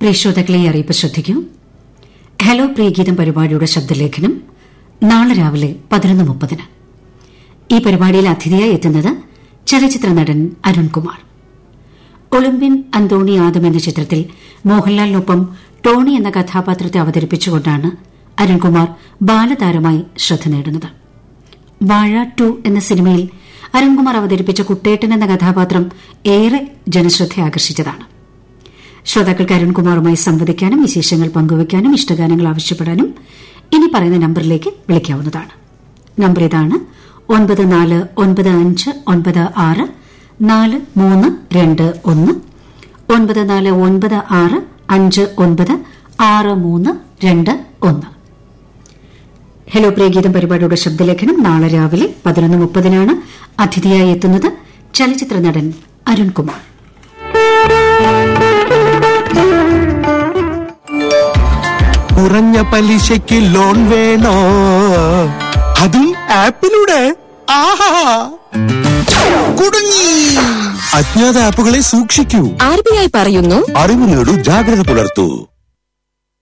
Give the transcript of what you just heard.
പ്രിയ ശ്രോതാക്കളെ അറിയിപ്പ് ശ്രദ്ധിക്കൂ. ഹലോ പ്രിയഗീതം പരിപാടിയുടെ ശബ്ദലേഖനം നാളെ രാവിലെ 11:30. ഈ പരിപാടിയിൽ അതിഥിയായി എത്തുന്നത് ചലച്ചിത്ര നടൻ അരുൺകുമാർ. ഒളിമ്പ്യൻ അന്തോണി ആദം എന്ന ചിത്രത്തിൽ മോഹൻലാലിനൊപ്പം ടോണി എന്ന കഥാപാത്രത്തെ അവതരിപ്പിച്ചുകൊണ്ടാണ് അരുൺകുമാർ ബാലതാരമായി ശ്രദ്ധ നേടുന്നത്. വാഴ 2 എന്ന സിനിമയിൽ അരുൺകുമാർ അവതരിപ്പിച്ച കുട്ടേട്ടൻ എന്ന കഥാപാത്രം ഏറെ ജനശ്രദ്ധ ആകർഷിച്ചതാണ്. ശ്രോതാക്കൾക്ക് അരുൺകുമാറുമായി സംവദിക്കാനും വിശേഷങ്ങൾ പങ്കുവയ്ക്കാനും ഇഷ്ടഗാനങ്ങൾ ആവശ്യപ്പെടാനും ഇനി പറയുന്ന നമ്പറിലേക്ക് വിളിക്കാവുന്നതാണ്. നമ്പർ ഇതാണ്: 9495964321 9496596321. ഹലോ പ്രിയഗീതം പരിപാടിയുടെ ശബ്ദലേഖനം നാളെ രാവിലെ 11:30 അതിഥിയായി എത്തുന്നത് ചലച്ചിത്ര നടൻ അരുൺകുമാർ. കുറഞ്ഞ പലിശയ്ക്ക് ലോൺ വേണോ? അതും ആപ്പിലൂടെ. ആഹാ, കുടുങ്ങി. അജ്ഞാത ആപ്പുകളെ സൂക്ഷിക്കൂ. RBI പറയുന്നു, അറിവ് നേടൂ, ജാഗ്രത പുലർത്തൂ.